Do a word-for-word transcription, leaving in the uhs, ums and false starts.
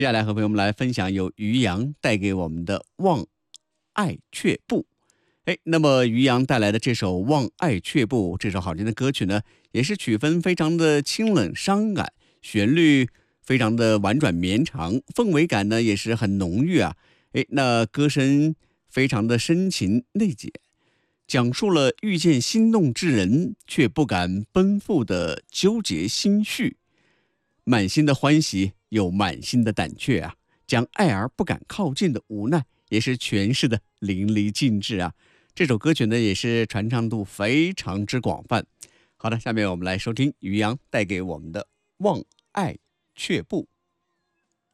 接下来和朋友们来分享由于洋带给我们的《望爱却步》。哎，那么于洋带来的这首《望爱却步》这首好听的歌曲呢，也是曲风非常的清冷伤感，旋律非常的婉转绵长，氛围感呢也是很浓郁啊。哎，那歌声非常的深情内敛，讲述了遇见心动之人却不敢奔赴的纠结心绪，满心的欢喜又满心的胆怯啊，将爱而不敢靠近的无奈也是诠释的淋漓尽致啊。这首歌曲呢也是传唱度非常之广泛。好的，下面我们来收听于洋带给我们的《望爱却步》。